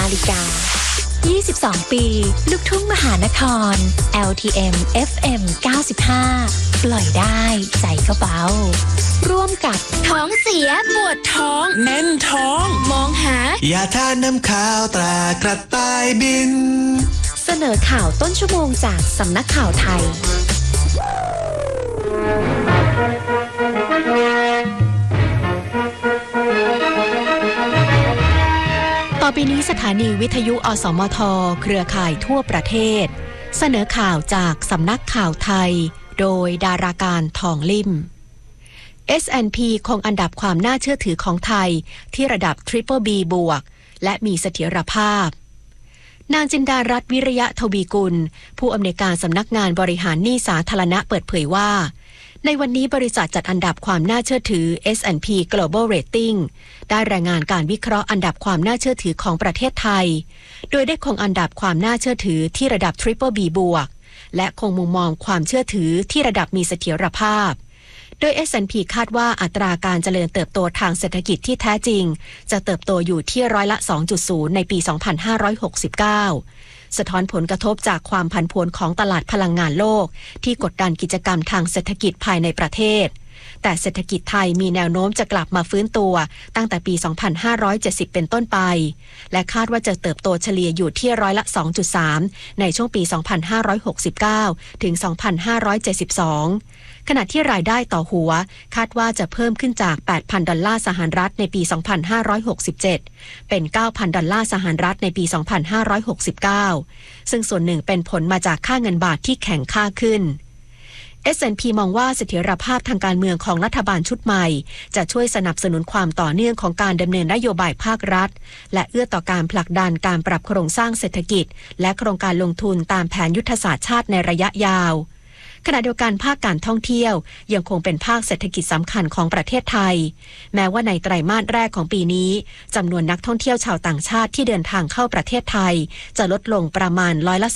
นาฬิกา22 ปีลูกทุ่งมหานคร LTM FM 95 ปล่อยได้ใจก็เบาร่วมกับท้องเสียปวดท้องแน่นท้องมองหายาทาน้ำข้าวตรากระต่ายบินเสนอข่าวต้นชั่วโมงจากสำนักข่าวไทยต่อไปนี้สถานีวิทยุอสมทเครือข่ายทั่วประเทศเสนอข่าวจากสำนักข่าวไทยโดยดาราการทองลิ่ม S&P คงอันดับความน่าเชื่อถือของไทยที่ระดับ BBB บวกและมีเสถียรภาพนางจินดารัตน์วิริยะทวีกุลผู้อำนวยการสำนักงานบริหารหนี้สาธารณะเปิดเผยว่าในวันนี้บริษัทจัดอันดับความน่าเชื่อถือ S&P Global Rating ได้รายงานการวิเคราะห์อันดับความน่าเชื่อถือของประเทศไทยโดยได้คงอันดับความน่าเชื่อถือที่ระดับ BBB บวกและคงมุมมองความเชื่อถือที่ระดับมีเสถียรภาพโดย S&P คาดว่าอัตราการเจริญเติบโตทางเศรษฐกิจที่แท้จริงจะเติบโตอยู่ที่2.0%ในปี 2569 สะท้อนผลกระทบจากความผันผวนของตลาดพลังงานโลกที่กดดันกิจกรรมทางเศรษฐกิจภายในประเทศแต่เศรษฐกิจไทยมีแนวโน้มจะกลับมาฟื้นตัวตั้งแต่ปี 2570 เป็นต้นไปและคาดว่าจะเติบโตเฉลี่ยอยู่ที่2.3% ในช่วงปี 2569 ถึง 2572 ขณะที่รายได้ต่อหัวคาดว่าจะเพิ่มขึ้นจาก 8,000 ดอลลาร์สหรัฐในปี 2567 เป็น 9,000 ดอลลาร์สหรัฐในปี 2569 ซึ่งส่วนหนึ่งเป็นผลมาจากค่าเงินบาทที่แข็งค่าขึ้นS&P มองว่าเสถียรภาพทางการเมืองของรัฐบาลชุดใหม่จะช่วยสนับสนุนความต่อเนื่องของการดำเนินนโยบายภาครัฐและเอื้อต่อการผลักดันการปรับโครงสร้างเศรษฐกิจและโครงการลงทุนตามแผนยุทธศาสตร์ชาติในระยะยาวขณะเดียวกันภาคการท่องเที่ยวยังคงเป็นภาคเศรษฐกิจสำคัญของประเทศไทยแม้ว่าในไตรมาสแรกของปีนี้จำนวนนักท่องเที่ยวชาวต่างชาติที่เดินทางเข้าประเทศไทยจะลดลงประมาณ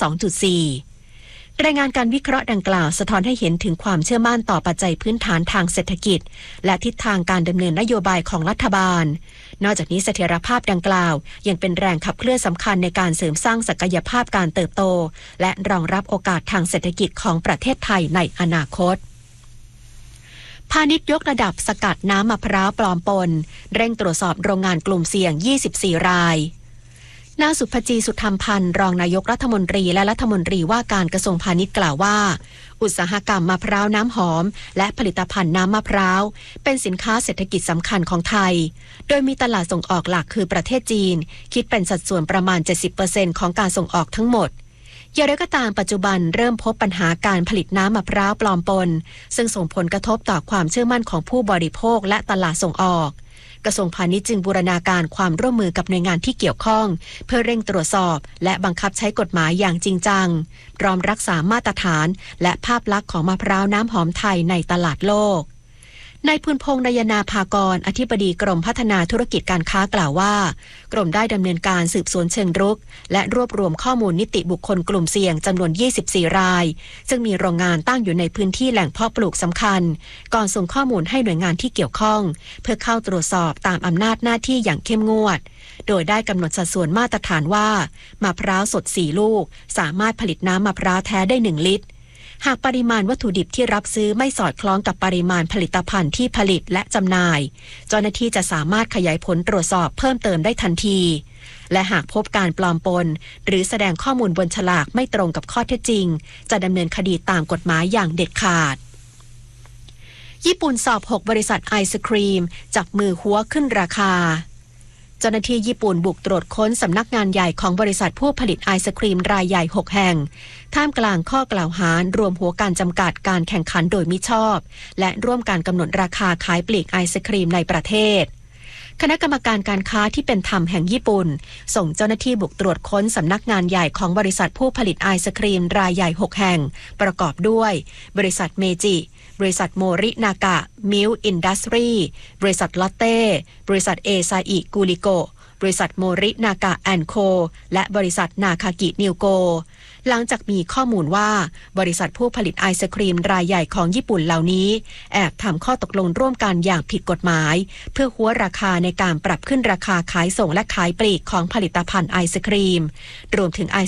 2.4%รายงานการวิเคราะห์ดังกล่าวสะท้อนให้เห็นถึงความเชื่อมั่นต่อปัจจัยพื้นฐานทางเศรษฐกิจและทิศทางการดำเนินนโยบายของรัฐบาลนอกจากนี้เสถียรภาพดังกล่าวยังเป็นแรงขับเคลื่อนสำคัญในการเสริมสร้างศักยภาพการเติบโตและรองรับโอกาสทางเศรษฐกิจของประเทศไทยในอนาคตพาณิชย์ยกระดับสกัดน้ำมะพร้าวปลอมปนเร่งตรวจสอบโรงงานกลุ่มเสี่ยง24 รายนางสุภจีสุธรรมพันธ์รองนายกรัฐมนตรีและรัฐมนตรีว่าการกระทรวงพาณิชย์กล่าวว่าอุตสาหกรรมมะพร้าวน้ำหอมและผลิตภัณฑ์น้ำมะพร้าวเป็นสินค้าเศรษฐกิจสำคัญของไทยโดยมีตลาดส่งออกหลักคือประเทศจีนคิดเป็นสัดส่วนประมาณ 70% ของการส่งออกทั้งหมดอย่างไรก็ตามปัจจุบันเริ่มพบปัญหาการผลิตน้ำมะพร้าวปลอมปนซึ่งส่งผลกระทบต่อความเชื่อมั่นของผู้บริโภคและตลาดส่งออกกระทรวงพาณิชย์จึงบูรณาการความร่วมมือกับหน่วยงานที่เกี่ยวข้องเพื่อเร่งตรวจสอบและบังคับใช้กฎหมายอย่างจริงจังพร้อมรักษามาตรฐานและภาพลักษณ์ของมะพร้าวน้ำหอมไทยในตลาดโลกนายพูนพงษ์นยนาภากรอธิบดีกรมพัฒนาธุรกิจการค้ากล่าวว่ากรมได้ดำเนินการสืบสวนเชิงรุกและรวบรวมข้อมูลนิติบุคคลกลุ่มเสี่ยงจำนวน24 รายซึ่งมีโรงงานตั้งอยู่ในพื้นที่แหล่งเพาะปลูกสำคัญก่อนส่งข้อมูลให้หน่วยงานที่เกี่ยวข้องเพื่อเข้าตรวจสอบตามอำนาจหน้าที่อย่างเข้มงวดโดยได้กำหนดสัดส่วนมาตรฐานว่ามะพร้าวสด4 ลูกสามารถผลิตน้ำมะพร้าวแท้ได้1 ลิตรหากปริมาณวัตถุดิบที่รับซื้อไม่สอดคล้องกับปริมาณผลิตภัณฑ์ที่ผลิตและจำหน่ายเจ้าหน้าที่จะสามารถขยายผลตรวจสอบเพิ่มเติมได้ทันทีและหากพบการปลอมปนหรือแสดงข้อมูลบนฉลากไม่ตรงกับข้อเท็จจริงจะดำเนินคดีตามกฎหมายอย่างเด็ดขาดญี่ปุ่นสอบ6 บริษัทไอศครีมจับมือหัวขึ้นราคาเจ้าหน้าที่ญี่ปุ่นบุกตรวจค้นสำนักงานใหญ่ของบริษัทผู้ผลิตไอศครีมรายใหญ่6 แห่งท่ามกลางข้อกล่าวหารวมหัวการจำกัดการแข่งขันโดยมิชอบและร่วมการกำหนดราคาขายปลีกไอศครีมในประเทศคณะกรรมการการค้าที่เป็นธรรมแห่งญี่ปุ่นส่งเจ้าหน้าที่บุกตรวจค้นสำนักงานใหญ่ของบริษัทผู้ผลิตไอศครีมรายใหญ่6 แห่งประกอบด้วยบริษัทเมจิบริษัทโมรินากะมิลอินดัสทรีบริษัทลอตเต้บริษัทเอซาอิกูริโกบริษัทโมรินากะแอนด์โคและบริษัทนาคากินิวโกหลังจากมีข้อมูลว่าบริษัทผู้ผลิตไอศครีมรายใหญ่ของญี่ปุ่นเหล่านี้แอบทำข้อตกลงร่วมกันอย่างผิดกฎหมายเพื่อหัวราคาในการปรับขึ้นราคาขายส่งและขายปลีกของผลิตภัณฑ์ไอศครีมรวมถึงไอ